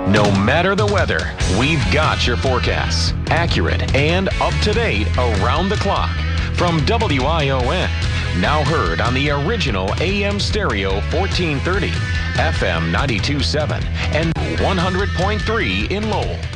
No matter the weather, we've got your forecasts. Accurate and up-to-date around the clock. From WION. Now heard on the original AM stereo 1430, FM 92.7, and 100.3 in Lowell.